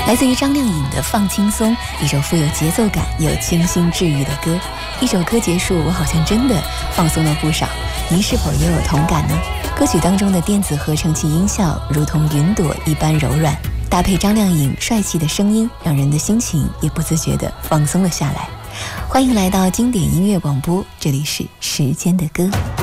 来自于张靓颖的《放轻松》，一首富有节奏感又清新治愈的歌。一首歌结束，我好像真的放松了不少。您是否也有同感呢？歌曲当中的电子合成器音效如同云朵一般柔软，搭配张靓颖帅气的声音，让人的心情也不自觉地放松了下来。欢迎来到经典音乐广播，这里是时间的歌。